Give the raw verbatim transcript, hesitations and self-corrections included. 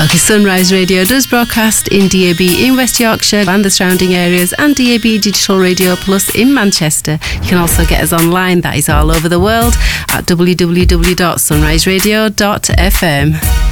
Okay, Sunrise Radio does broadcast in D A B in West Yorkshire and the surrounding areas, and D A B Digital Radio Plus in Manchester. You can also get us online, that is all over the world, at w w w dot sunrise radio dot f m.